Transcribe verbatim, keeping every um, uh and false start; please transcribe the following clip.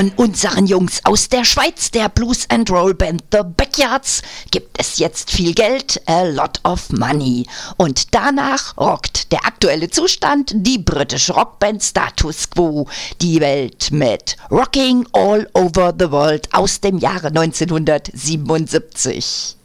Von unseren Jungs aus der Schweiz, der Blues and Roll Band The Backyards, gibt es jetzt viel Geld, a lot of money. Und danach rockt der aktuelle Zustand die britische Rockband Status Quo die Welt mit Rocking All Over the World aus dem Jahre neunzehnhundertsiebenundsiebzig.